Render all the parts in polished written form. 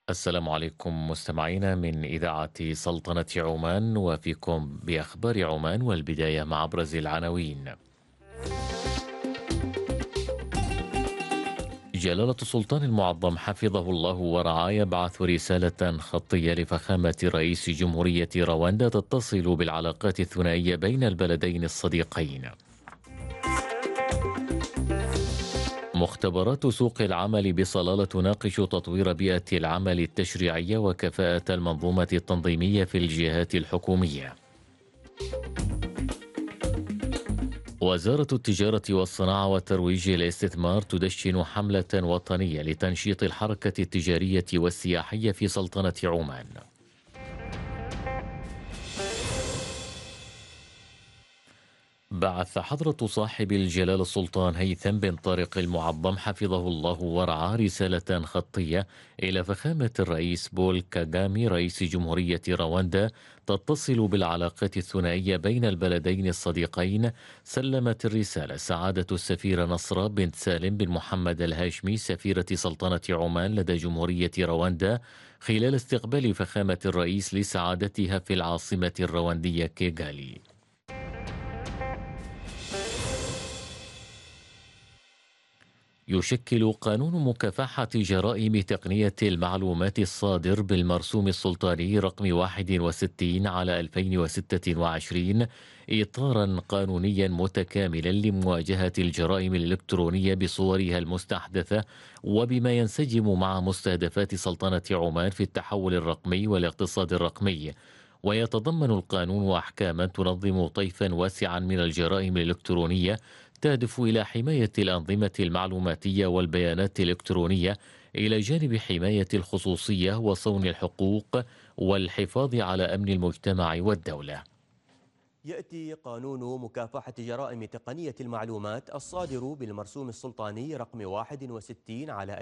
السلام عليكم مستمعينا من إذاعة سلطنة عمان وفيكم بأخبار عمان، والبداية مع أبرز العناوين. جلالة السلطان المعظم حفظه الله ورعاه يبعث رسالة خطية لفخامة رئيس جمهورية رواندا تتصل بالعلاقات الثنائية بين البلدين الصديقين. مختبرات سوق العمل بصلالة تناقش تطوير بيئة العمل التشريعية وكفاءة المنظومة التنظيمية في الجهات الحكومية. وزارة التجارة والصناعة وترويج الاستثمار تدشن حملة وطنية لتنشيط الحركة التجارية والسياحية في سلطنة عمان. بعث حضرة صاحب الجلالة السلطان هيثم بن طارق المعظم حفظه الله ورعاه رسالة خطية إلى فخامة الرئيس بول كاغامي رئيس جمهورية رواندا تتصل بالعلاقات الثنائية بين البلدين الصديقين. سلمت الرسالة سعادة السفيرة نصرة بنت سالم بن محمد الهاشمي سفيرة سلطنة عمان لدى جمهورية رواندا خلال استقبال فخامة الرئيس لسعادتها في العاصمة الرواندية كيغالي. يشكل قانون مكافحة جرائم تقنية المعلومات الصادر بالمرسوم السلطاني رقم 61 على 2026 إطارا قانونيا متكاملا لمواجهة الجرائم الإلكترونية بصورها المستحدثة، وبما ينسجم مع مستهدفات سلطنة عمان في التحول الرقمي والاقتصاد الرقمي. ويتضمن القانون أحكاما تنظم طيفا واسعا من الجرائم الإلكترونية تهدف إلى حماية الأنظمة المعلوماتية والبيانات الإلكترونية، إلى جانب حماية الخصوصية وصون الحقوق والحفاظ على أمن المجتمع والدولة. يأتي قانون مكافحة جرائم تقنية المعلومات الصادر بالمرسوم السلطاني رقم 61 على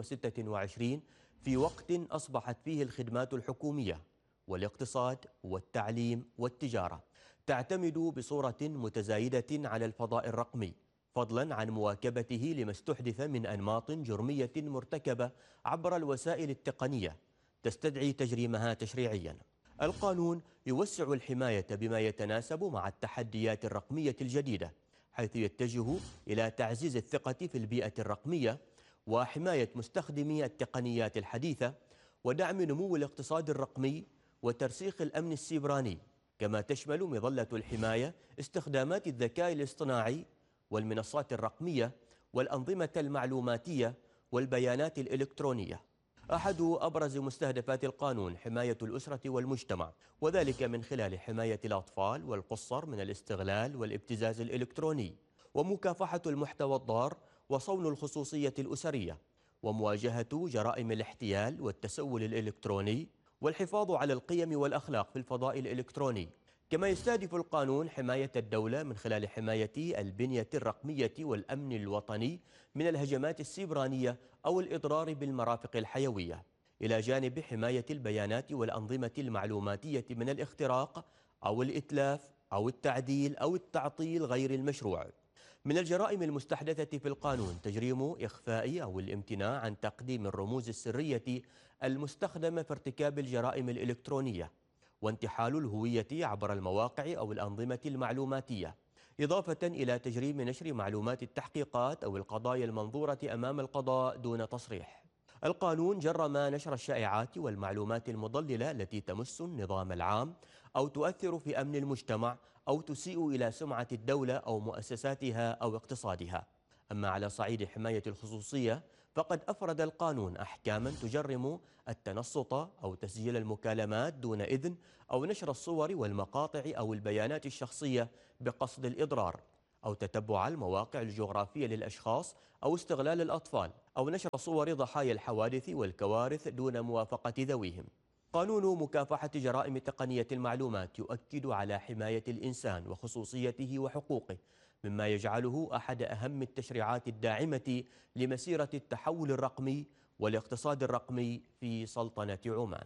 2026 في وقت أصبحت فيه الخدمات الحكومية والاقتصاد والتعليم والتجارة تعتمد بصورة متزايدة على الفضاء الرقمي، فضلا عن مواكبته لما استحدث من أنماط جرمية مرتكبة عبر الوسائل التقنية تستدعي تجريمها تشريعيا. القانون يوسع الحماية بما يتناسب مع التحديات الرقمية الجديدة، حيث يتجه إلى تعزيز الثقة في البيئة الرقمية وحماية مستخدمي التقنيات الحديثة ودعم نمو الاقتصاد الرقمي وترسيخ الأمن السيبراني، كما تشمل مظلة الحماية استخدامات الذكاء الاصطناعي والمنصات الرقمية والأنظمة المعلوماتية والبيانات الإلكترونية. أحد أبرز مستهدفات القانون حماية الأسرة والمجتمع، وذلك من خلال حماية الأطفال والقُصّر من الاستغلال والابتزاز الإلكتروني، ومكافحة المحتوى الضار وصون الخصوصية الأسرية، ومواجهة جرائم الاحتيال والتسول الإلكتروني، والحفاظ على القيم والأخلاق في الفضاء الإلكتروني. كما يستهدف القانون حماية الدولة من خلال حماية البنية الرقمية والأمن الوطني من الهجمات السيبرانية أو الإضرار بالمرافق الحيوية، إلى جانب حماية البيانات والأنظمة المعلوماتية من الاختراق أو الإتلاف أو التعديل أو التعطيل غير المشروع. من الجرائم المستحدثة في القانون تجريم إخفاء أو الامتناع عن تقديم الرموز السرية المستخدمة في ارتكاب الجرائم الإلكترونية، وانتحال الهوية عبر المواقع أو الأنظمة المعلوماتية، إضافة إلى تجريم نشر معلومات التحقيقات أو القضايا المنظورة أمام القضاء دون تصريح. القانون جرم نشر الشائعات والمعلومات المضللة التي تمس النظام العام أو تؤثر في أمن المجتمع أو تسيء إلى سمعة الدولة أو مؤسساتها أو اقتصادها. أما على صعيد حماية الخصوصية فقد أفرد القانون أحكاما تجرم التنصت أو تسجيل المكالمات دون إذن أو نشر الصور والمقاطع أو البيانات الشخصية بقصد الإضرار، أو تتبع المواقع الجغرافية للأشخاص أو استغلال الأطفال، أو نشر صور ضحايا الحوادث والكوارث دون موافقة ذويهم. قانون مكافحة جرائم تقنية المعلومات يؤكد على حماية الإنسان وخصوصيته وحقوقه، مما يجعله أحد أهم التشريعات الداعمة لمسيرة التحول الرقمي والاقتصاد الرقمي في سلطنة عمان.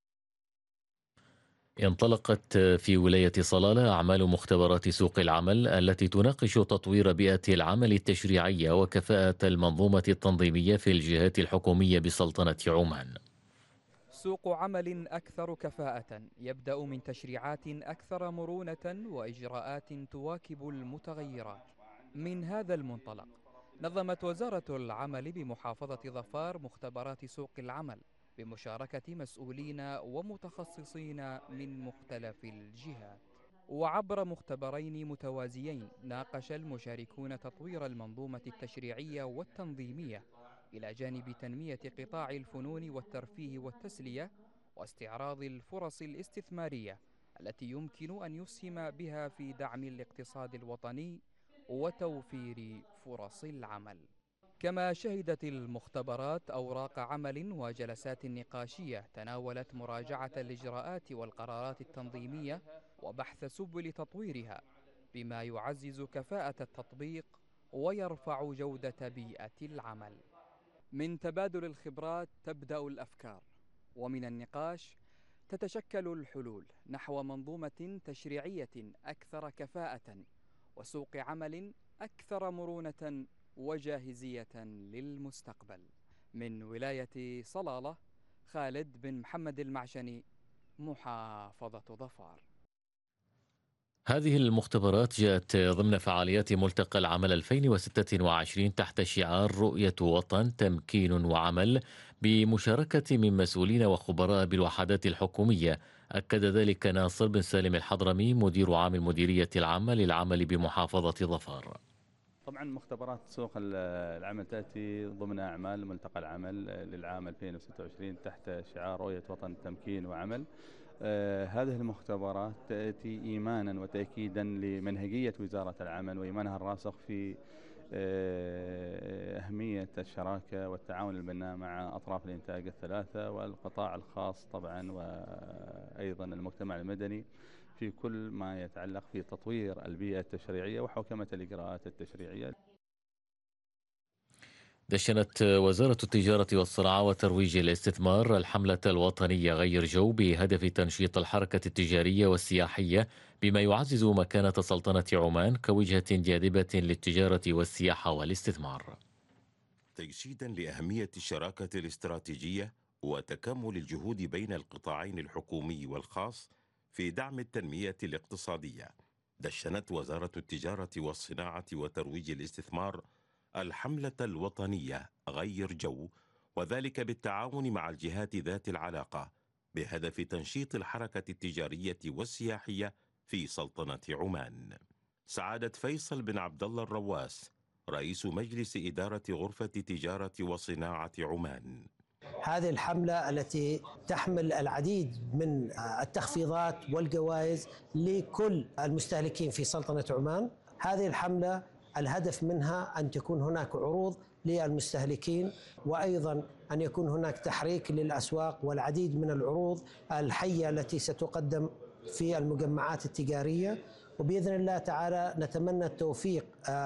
انطلقت في ولاية صلالة أعمال مختبرات سوق العمل التي تناقش تطوير بيئة العمل التشريعية وكفاءة المنظومة التنظيمية في الجهات الحكومية بسلطنة عمان. سوق عمل أكثر كفاءة يبدأ من تشريعات أكثر مرونة وإجراءات تواكب المتغيرات. من هذا المنطلق نظمت وزارة العمل بمحافظة ظفار مختبرات سوق العمل بمشاركة مسؤولين ومتخصصين من مختلف الجهات. وعبر مختبرين متوازيين ناقش المشاركون تطوير المنظومة التشريعية والتنظيمية إلى جانب تنمية قطاع الفنون والترفيه والتسلية واستعراض الفرص الاستثمارية التي يمكن أن يسهم بها في دعم الاقتصاد الوطني وتوفير فرص العمل. كما شهدت المختبرات أوراق عمل وجلسات نقاشية تناولت مراجعة الإجراءات والقرارات التنظيمية وبحث سبل تطويرها بما يعزز كفاءة التطبيق ويرفع جودة بيئة العمل. من تبادل الخبرات تبدأ الأفكار، ومن النقاش تتشكل الحلول نحو منظومة تشريعية أكثر كفاءة وسوق عمل أكثر مرونة وجاهزية للمستقبل. من ولاية صلالة، خالد بن محمد المعشني، محافظة ظفار. هذه المختبرات جاءت ضمن فعاليات ملتقى العمل 2026 تحت شعار رؤية وطن تمكين وعمل بمشاركة من مسؤولين وخبراء بالوحدات الحكومية. أكد ذلك ناصر بن سالم الحضرمي مدير عام المديرية العامة للعمل بمحافظة ظفار. طبعا مختبرات سوق العمل تأتي ضمن أعمال ملتقى العمل للعام 2026 تحت شعار رؤية وطن تمكين وعمل. هذه المختبرات تأتي إيمانا وتأكيدا لمنهجية وزارة العمل وإيمانها الراسخ في أهمية الشراكة والتعاون البناء مع أطراف الإنتاج الثلاثة والقطاع الخاص طبعا وأيضا المجتمع المدني في كل ما يتعلق في تطوير البيئة التشريعية وحوكمة الإجراءات التشريعية. دشنت وزارة التجارة والصناعة وترويج الاستثمار الحملة الوطنية غير جو بهدف تنشيط الحركة التجارية والسياحية بما يعزز مكانة سلطنة عمان كوجهة جاذبة للتجارة والسياحة والاستثمار. تجسيدا لأهمية الشراكة الاستراتيجية وتكامل الجهود بين القطاعين الحكومي والخاص في دعم التنمية الاقتصادية، دشنت وزارة التجارة والصناعة وترويج الاستثمار الحملة الوطنية غير جو، وذلك بالتعاون مع الجهات ذات العلاقة بهدف تنشيط الحركة التجارية والسياحية في سلطنة عمان. سعادة فيصل بن عبد الله الرواس رئيس مجلس إدارة غرفة تجارة وصناعة عمان: هذه الحملة التي تحمل العديد من التخفيضات والجوائز لكل المستهلكين في سلطنة عمان. هذه الحملة الهدف منها أن تكون هناك عروض للمستهلكين، وأيضا أن يكون هناك تحريك للأسواق والعديد من العروض الحية التي ستقدم في المجمعات التجارية. وبإذن الله تعالى نتمنى التوفيق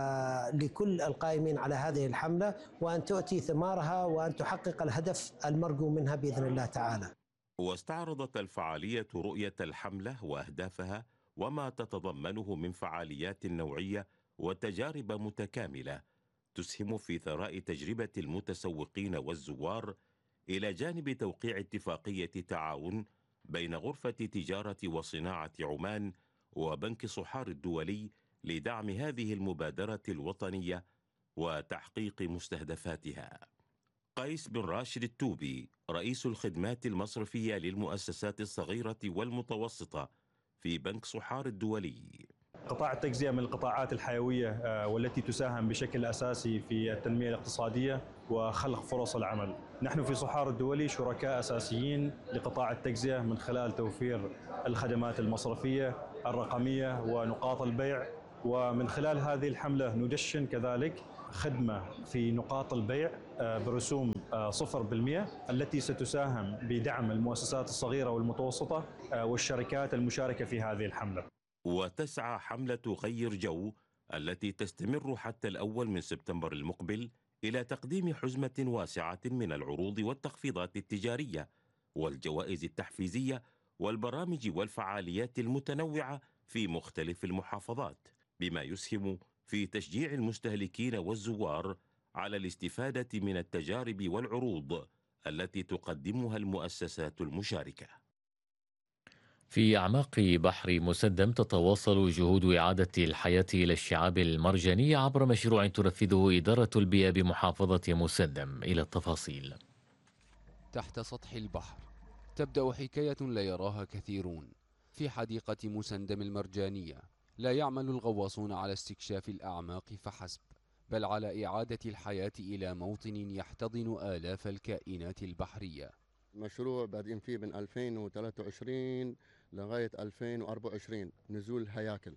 لكل القائمين على هذه الحملة وأن تؤتي ثمارها وأن تحقق الهدف المرجو منها بإذن الله تعالى. واستعرضت الفعالية رؤية الحملة وأهدافها وما تتضمنه من فعاليات نوعية وتجارب متكاملة تسهم في ثراء تجربة المتسوقين والزوار، إلى جانب توقيع اتفاقية تعاون بين غرفة تجارة وصناعة عمان وبنك صحار الدولي لدعم هذه المبادرة الوطنية وتحقيق مستهدفاتها. قيس بن راشد التوبي رئيس الخدمات المصرفية للمؤسسات الصغيرة والمتوسطة في بنك صحار الدولي: قطاع التجزئة من القطاعات الحيوية والتي تساهم بشكل أساسي في التنمية الاقتصادية وخلق فرص العمل. نحن في صحار الدولي شركاء أساسيين لقطاع التجزئة من خلال توفير الخدمات المصرفية الرقمية ونقاط البيع، ومن خلال هذه الحملة ندشن كذلك خدمة في نقاط البيع برسوم 0% التي ستساهم بدعم المؤسسات الصغيرة والمتوسطة والشركات المشاركة في هذه الحملة. وتسعى حملة غير جو التي تستمر حتى الأول من سبتمبر المقبل إلى تقديم حزمة واسعة من العروض والتخفيضات التجارية والجوائز التحفيزية والبرامج والفعاليات المتنوعة في مختلف المحافظات، بما يسهم في تشجيع المستهلكين والزوار على الاستفادة من التجارب والعروض التي تقدمها المؤسسات المشاركة. في أعماق بحر مسدم تتواصل جهود إعادة الحياة إلى الشعاب المرجانية عبر مشروع تنفذه إدارة البيئة بمحافظة مسدم. إلى التفاصيل. تحت سطح البحر تبدأ حكاية لا يراها كثيرون. في حديقة مسندم المرجانية لا يعمل الغواصون على استكشاف الأعماق فحسب، بل على إعادة الحياة إلى موطن يحتضن آلاف الكائنات البحرية. مشروع بادئين فيه من 2023 لغاية 2024 نزول هياكل،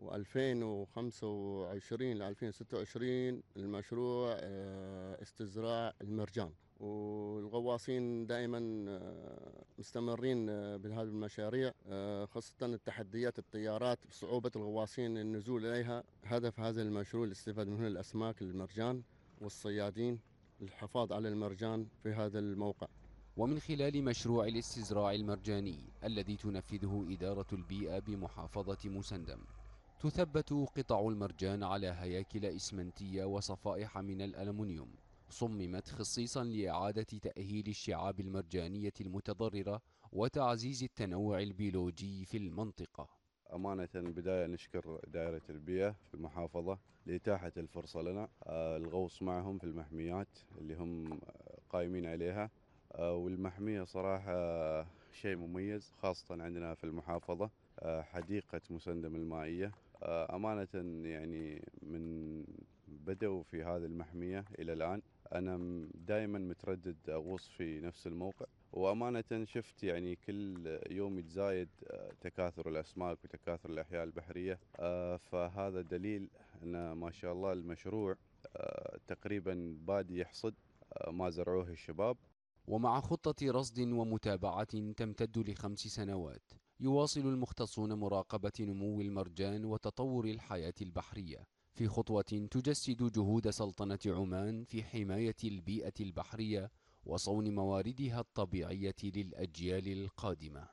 و2025 ل 2026 المشروع استزراع المرجان. والغواصين دائما مستمرين بهذه المشاريع، خاصة التحديات الطيارات بصعوبة الغواصين النزول إليها. هدف هذا المشروع الاستفادة من الأسماك المرجان والصيادين للحفاظ على المرجان في هذا الموقع. ومن خلال مشروع الاستزراع المرجاني الذي تنفذه إدارة البيئة بمحافظة مسندم، تثبت قطع المرجان على هياكل إسمنتية وصفائح من الألمنيوم صممت خصيصا لإعادة تأهيل الشعاب المرجانية المتضررة وتعزيز التنوع البيولوجي في المنطقة. أمانة بداية نشكر دائرة البيئة في المحافظة لإتاحة الفرصة لنا الغوص معهم في المحميات اللي هم قائمين عليها. والمحمية صراحة شيء مميز، خاصة عندنا في المحافظة حديقة مسندم المائية. أمانة يعني من بدأوا في هذه المحمية إلى الآن أنا دائما متردد أغوص في نفس الموقع، وأمانة شفت يعني كل يوم يتزايد تكاثر الأسماك وتكاثر الأحياء البحرية. فهذا دليل أن ما شاء الله المشروع تقريبا بادي يحصد ما زرعوه الشباب. ومع خطة رصد ومتابعة تمتد ل5 سنوات، يواصل المختصون مراقبة نمو المرجان وتطور الحياة البحرية في خطوة تجسد جهود سلطنة عمان في حماية البيئة البحرية وصون مواردها الطبيعية للأجيال القادمة.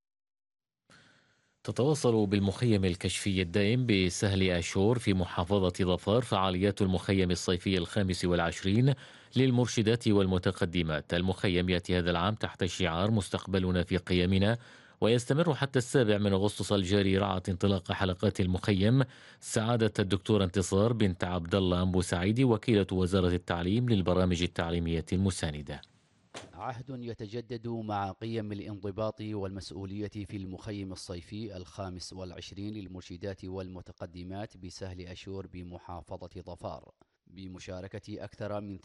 تتواصل بالمخيم الكشفي الدائم بسهل أشور في محافظة ظفار فعاليات المخيم الصيفي 25 للمرشدات والمتقدمات. المخيم يأتي هذا العام تحت شعار مستقبلنا في قيمنا، ويستمر حتى 7 أغسطس الجاري رعاة انطلاق حلقات المخيم سعادة الدكتورة انتصار بنت عبد الله أنبو سعيدي وكيلة وزارة التعليم للبرامج التعليمية المساندة. عهد يتجدد مع قيم الانضباط والمسؤولية في المخيم الصيفي 25 للمرشدات والمتقدمات بسهل أشور بمحافظة ظفار، بمشاركة أكثر من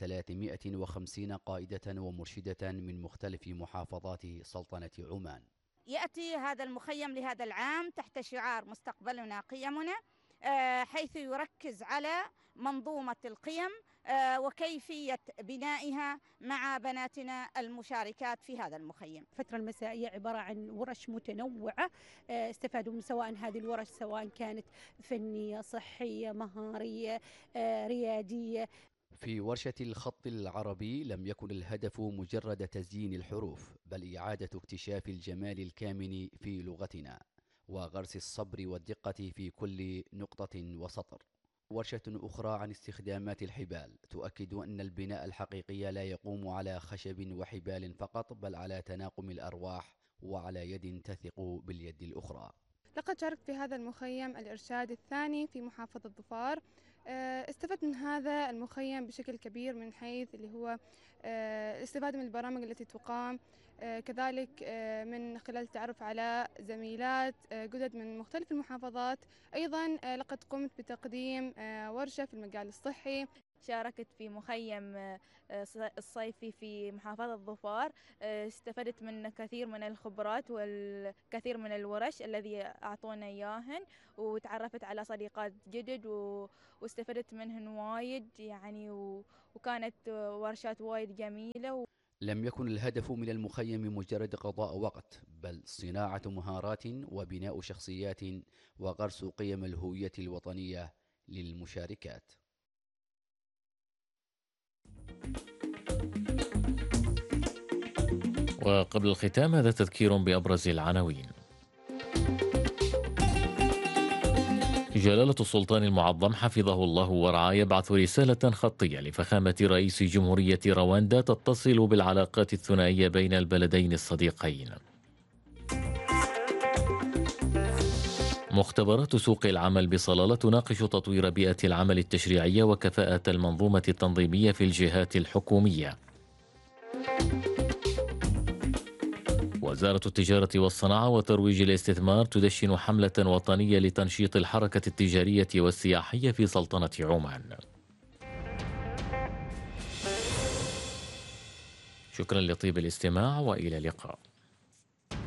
350 قائدة ومرشدة من مختلف محافظات سلطنة عمان. يأتي هذا المخيم لهذا العام تحت شعار مستقبلنا قيمنا، حيث يركز على منظومة القيم وكيفية بنائها مع بناتنا المشاركات في هذا المخيم. الفترة المسائية عبارة عن ورش متنوعة استفادوا من سواء هذه الورش سواء كانت فنية، صحية، مهارية، ريادية. في ورشة الخط العربي لم يكن الهدف مجرد تزيين الحروف، بل إعادة اكتشاف الجمال الكامن في لغتنا وغرس الصبر والدقة في كل نقطة وسطر. ورشة أخرى عن استخدامات الحبال تؤكد أن البناء الحقيقي لا يقوم على خشب وحبال فقط، بل على تناغم الأرواح وعلى يد تثق باليد الأخرى. لقد شاركت في هذا المخيم الإرشاد الثاني في محافظة ظفار. استفدت من هذا المخيم بشكل كبير من حيث اللي هو الاستفادة من البرامج التي تقام، كذلك من خلال التعرف على زميلات جدد من مختلف المحافظات. أيضا لقد قمت بتقديم ورشة في المجال الصحي. شاركت في مخيم الصيفي في محافظة ظفار، استفدت من كثير من الخبرات والكثير من الورش الذي أعطونا إياهن، وتعرفت على صديقات جدد واستفدت منهن وايد يعني، وكانت ورشات وايد جميلة. لم يكن الهدف من المخيم مجرد قضاء وقت، بل صناعة مهارات وبناء شخصيات وغرس قيم الهوية الوطنية للمشاركات. وقبل الختام هذا تذكير بأبرز العناوين. جلالة السلطان المعظم حفظه الله ورعاه يبعث رسالة خطية لفخامة رئيس جمهورية رواندا تتصل بالعلاقات الثنائية بين البلدين الصديقين. مختبرات سوق العمل بصلالة تناقش تطوير بيئة العمل التشريعية وكفاءة المنظومة التنظيمية في الجهات الحكومية. وزارة التجارة والصناعة وترويج الاستثمار تدشن حملة وطنية لتنشيط الحركة التجارية والسياحية في سلطنة عمان. شكرا لطيب الاستماع وإلى اللقاء.